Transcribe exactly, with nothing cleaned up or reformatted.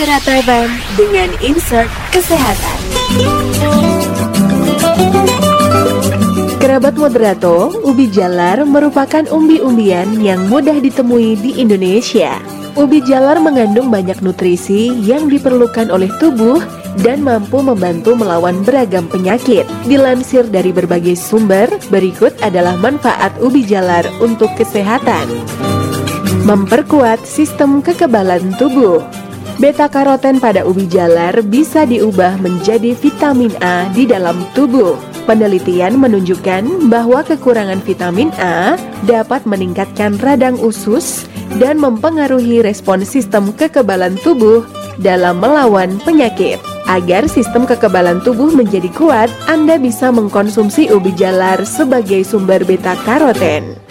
Moderato F M dengan insert kesehatan. Kerabat Moderato, ubi jalar merupakan umbi-umbian yang mudah ditemui di Indonesia. Ubi jalar mengandung banyak nutrisi yang diperlukan oleh tubuh dan mampu membantu melawan beragam penyakit. Dilansir dari berbagai sumber, berikut adalah manfaat ubi jalar untuk kesehatan. Memperkuat sistem kekebalan tubuh. Beta-karoten pada ubi jalar bisa diubah menjadi vitamin A di dalam tubuh. Penelitian menunjukkan bahwa kekurangan vitamin A dapat meningkatkan radang usus dan mempengaruhi respon sistem kekebalan tubuh dalam melawan penyakit. Agar sistem kekebalan tubuh menjadi kuat, Anda bisa mengkonsumsi ubi jalar sebagai sumber beta-karoten.